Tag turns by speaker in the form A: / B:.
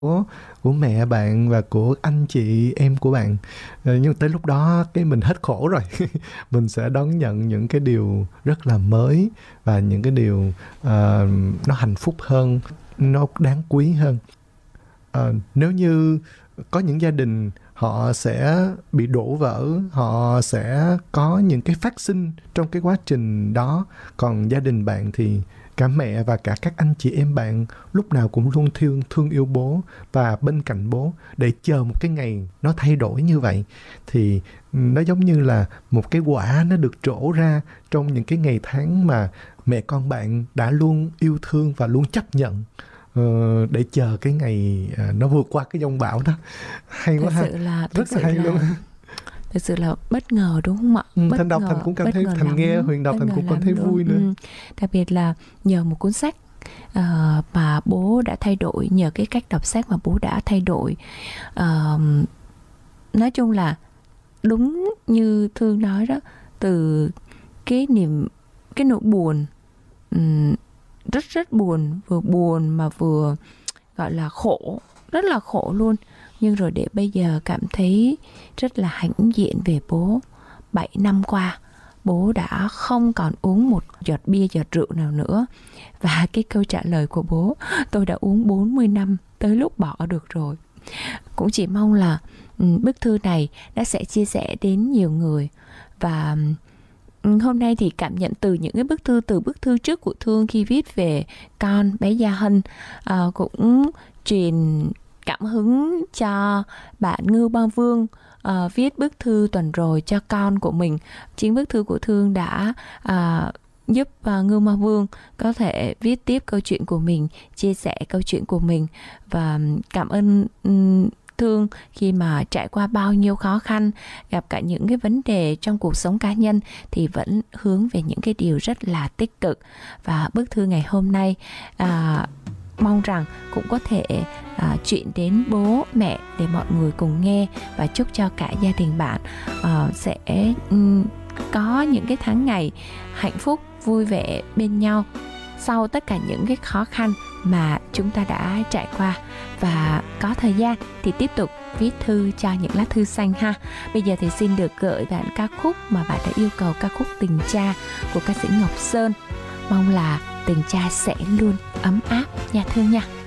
A: của mẹ bạn và của anh chị em của bạn. Nhưng tới lúc đó cái mình hết khổ rồi. Mình sẽ đón nhận những cái điều rất là mới và những cái điều nó hạnh phúc hơn, nó đáng quý hơn. Nếu như có những gia đình họ sẽ bị đổ vỡ, họ sẽ có những cái phát sinh trong cái quá trình đó, còn gia đình bạn thì cả mẹ và cả các anh chị em bạn lúc nào cũng luôn thương yêu bố và bên cạnh bố để chờ một cái ngày nó thay đổi như vậy. Thì nó giống như là một cái quả nó được trổ ra trong những cái ngày tháng mà mẹ con bạn đã luôn yêu thương và luôn chấp nhận, để chờ cái ngày nó vượt qua cái giông bão đó. Hay quá ha. Rất là hay luôn.
B: Thực sự là bất ngờ đúng không ạ?
A: Thành đọc Thành cũng cảm thấy, Thành nghe Huyền đọc Thành cũng cảm thấy vui nữa.
B: Đặc biệt là nhờ một cuốn sách mà bố đã thay đổi, nhờ cái cách đọc sách mà bố đã thay đổi. Nói chung là đúng như Thương nói đó, từ cái nỗi buồn, rất buồn mà vừa gọi là khổ, rất là khổ luôn. Nhưng rồi để bây giờ cảm thấy rất là hãnh diện về bố. 7 năm qua, bố đã không còn uống một giọt bia, giọt rượu nào nữa. Và cái câu trả lời của bố: tôi đã uống 40 năm, tới lúc bỏ được rồi. Cũng chỉ mong là bức thư này đã sẽ chia sẻ đến nhiều người. Và hôm nay thì cảm nhận từ những cái bức thư, từ bức thư trước của Thương khi viết về con bé Gia Hân, cũng truyền cảm hứng cho bạn Ngưu Ba Vương viết bức thư tuần rồi cho con của mình. Chính bức thư của Thương đã giúp Ngưu Ma Vương có thể viết tiếp câu chuyện của mình, chia sẻ câu chuyện của mình. Và cảm ơn Thương khi mà trải qua bao nhiêu khó khăn, gặp cả những cái vấn đề trong cuộc sống cá nhân thì vẫn hướng về những cái điều rất là tích cực. Và bức thư ngày hôm nay mong rằng cũng có thể chuyện đến bố mẹ để mọi người cùng nghe, và chúc cho cả gia đình bạn sẽ có những cái tháng ngày hạnh phúc vui vẻ bên nhau sau tất cả những cái khó khăn mà chúng ta đã trải qua. Và có thời gian thì tiếp tục viết thư cho những lá thư xanh ha. Bây giờ thì xin được gửi bạn ca khúc mà bạn đã yêu cầu, ca khúc Tình Cha của ca sĩ Ngọc Sơn. Mong là tình cha sẽ luôn ấm áp nha Thương nha.